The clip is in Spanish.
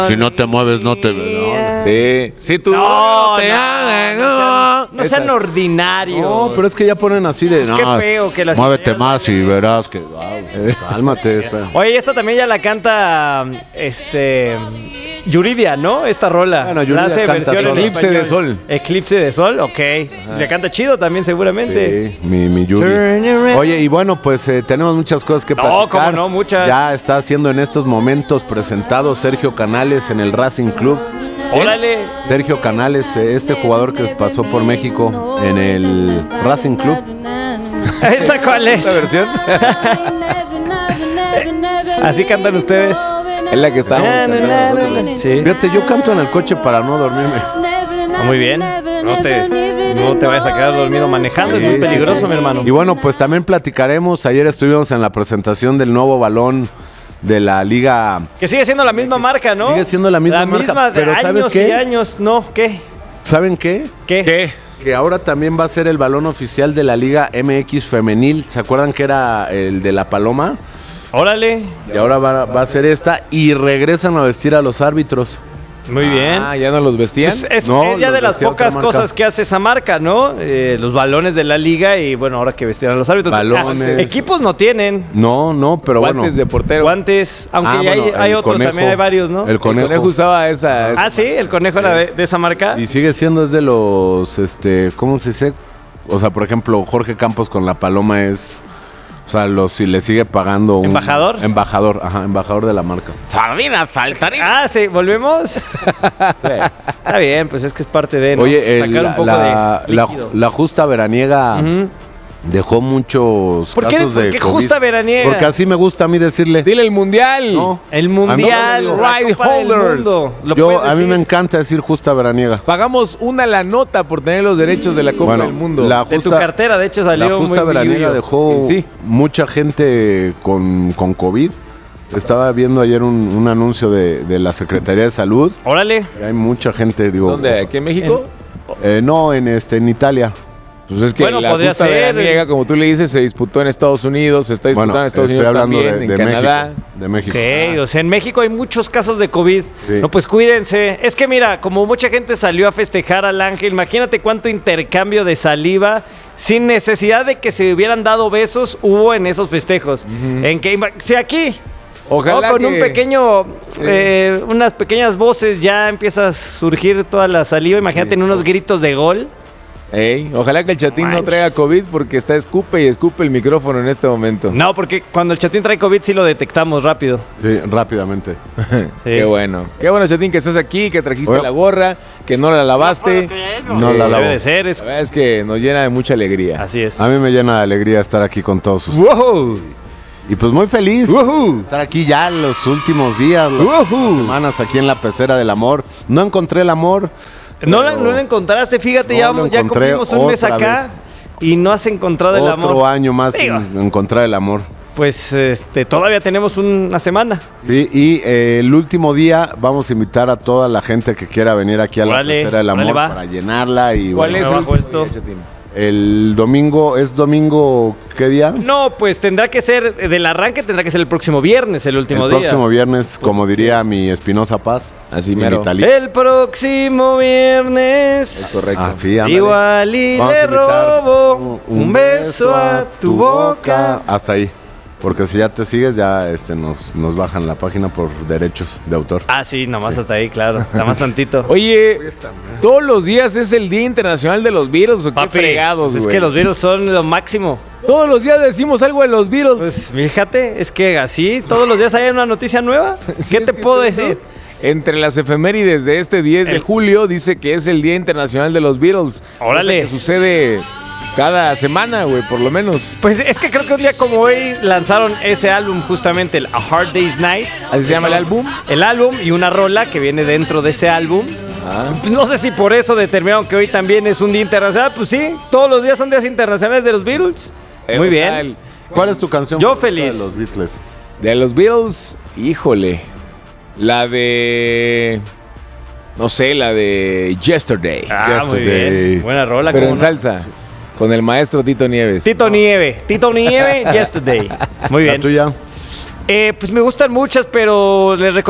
Si no te mueves, no te... No. Sí. Si tú No sean ordinarios. No, pero es que ya ponen así de... Pues qué feo que las muévete señoras más y verás que... cálmate. Espera. Oye, esta también ya la canta Yuridia, ¿no? Esta rola. Bueno, Yuridia La hace canta versión en todo. Eclipse de español. Sol. Eclipse de Sol, ok. Le canta chido también seguramente. Sí, mi Yuri. Turn around. Oye, y bueno, pues tenemos muchas cosas que platicar. cómo no, muchas. Ya está siendo en estos momentos presentado Sergio Canales en el Racing Club. Órale. Sergio Canales, este jugador que pasó por México en el Racing Club. ¿Esa cuál es? ¿Esta versión? Así cantan ustedes. Es la que estábamos cantando nosotros. Sí. Fíjate, yo canto en el coche para no dormirme. Muy bien. No te vayas a quedar dormido manejando, es muy Sí, peligroso, sí, sí. mi hermano. Y bueno, pues también platicaremos. Ayer estuvimos en la presentación del nuevo balón de la Liga. Que sigue siendo la misma marca, ¿no? Sigue siendo la misma marca, de pero años ¿sabes qué? y años. No, ¿qué? ¿Saben qué? ¿Qué? Que ahora también va a ser el balón oficial de la Liga MX femenil. ¿Se acuerdan que era el de la Paloma? Órale. Y ahora va a ser esta y regresan a vestir a los árbitros. Muy bien. Ah, ¿ya no los vestían? Pues es No, ya los de las vestía otra pocas marca. cosas que hace esa marca, ¿no? Los balones de la liga y bueno, ahora que vestirán los árbitros. Balones. Equipos no tienen. No, pero Guantes bueno. de portero. Guantes, aunque ya bueno, hay el otros, conejo. también hay varios, ¿no? El El conejo. conejo usaba esa. Ah, sí, el conejo era de esa marca. Y sigue siendo, es de los, ¿cómo se dice? O sea, por ejemplo, Jorge Campos con la Paloma es, o sea, si le sigue pagando un... ¿Embajador? Embajador, ajá, embajador de la marca. Sardinas, saltarín. Ah, sí, ¿volvemos? Está bien, pues es que es parte de, ¿no? Oye, Sacar un poco de líquido. la justa veraniega Ujú. dejó muchos ¿Por qué, casos por de qué COVID. justa veraniega? Porque así me gusta a mí decirle. Dile el mundial. No. El mundial, No, la right Copa del holders. Mundo. ¿Lo Yo, puedes a mí decir? me encanta decir justa veraniega. Pagamos la nota por tener los derechos de la Copa del Mundo. la De tu justa- cartera, de hecho, La salió justa muy veraniega billuyo. dejó Sí. mucha gente con COVID. Estaba viendo ayer un anuncio de la Secretaría de Salud. Órale. Hay mucha gente, digo. ¿Dónde? ¿Aquí en México? No, en Italia. Pues es que Bueno, la podría justa ser. veraniega, como tú le dices, se disputó en Estados Unidos, se está disputando Bueno, en Estados estoy Unidos hablando también, de en Canadá. México. De México. Ok, o sea, en México hay muchos casos de COVID. Sí. No, pues cuídense. Es que mira, como mucha gente salió a festejar al Ángel, imagínate cuánto intercambio de saliva sin necesidad de que se hubieran dado besos hubo en esos festejos. En que, si aquí, Ojalá con que- un pequeño, Sí. unas pequeñas voces ya empieza a surgir toda la saliva. Imagínate en unos gritos de gol. Ey, ojalá que el chatín no Manches. traiga COVID porque está escupe y escupe el micrófono en este momento. No, porque cuando el chatín trae COVID sí lo detectamos rápido. Sí, rápidamente. Sí. Qué bueno. Qué bueno, chatín, que estás aquí, que trajiste Bueno. la gorra, que no la lavaste. No la Debe lavo. de ser, La verdad es que nos llena de mucha alegría. así es. A mí me llena de alegría estar aquí con todos ustedes. ¡Wow! Y pues muy feliz ¡Woohoo! estar aquí ya los últimos días, las ¡Woohoo! semanas aquí en la pecera del amor. No encontré el amor. No pero la encontraste, fíjate, No lo ya encontré cumplimos un mes otra acá y no has encontrado el Otro amor. año más Digo. sin encontrar el amor. Pues todavía tenemos una semana. Sí, y el último día vamos a invitar a toda la gente que quiera venir aquí a la Órale, pecera del órale, amor va. para llenarla. Y ¿Cuál bueno, es me el bajo esto. día, chatín? el domingo, ¿es domingo qué día? No, pues tendrá que ser, del arranque tendrá que ser el próximo viernes, el último El día. próximo viernes, como diría mi Espinosa Paz. Así en mero. italiano. El próximo viernes. Es correcto. Ah, sí, ándale. Igual y Vamos a le invitar robo un beso a tu boca. Hasta ahí. Porque si ya te sigues, ya nos bajan la página por derechos de autor. Ah, sí, nomás hasta ahí, claro. Nada más tantito. Oye, todos los días es el Día Internacional de los Beatles, ¿o qué Papi, fregados, pues es güey? que los Beatles son lo máximo. Todos los días decimos algo de los Beatles. Pues fíjate, es que así todos los días hay una noticia nueva. Sí, ¿Qué es te que puedo es eso. decir? Entre las efemérides de este 10 de El- julio dice que es el Día Internacional de los Beatles. Órale. Cosa que sucede cada semana, güey, por lo menos. Pues es que creo que un día como hoy lanzaron ese álbum justamente, el A Hard Day's Night. Así se llama el álbum. El álbum y una rola que viene dentro de ese álbum. Ah. No sé si por eso determinaron que hoy también es un día internacional. Pues sí, todos los días son días internacionales de los Beatles. Muy O bien. sea, ¿Cuál es tu canción Yo favorita feliz. de los Beatles? de los Beatles, híjole. La de... No sé, la de Yesterday. Ah, muy Yesterday. bien. Buena rola. pero ¿cómo en no? salsa. Con el maestro Tito Nieves. Tito Nieve, Yesterday. Muy ¿La bien. tuya? Pues me gustan muchas, pero les recomiendo